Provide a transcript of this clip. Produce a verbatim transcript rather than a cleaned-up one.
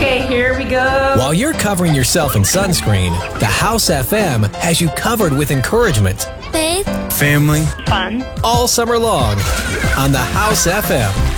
Okay, here we go. While you're covering yourself in sunscreen, the House F M has you covered with encouragement. Faith. Family. Fun. All summer long on the House F M.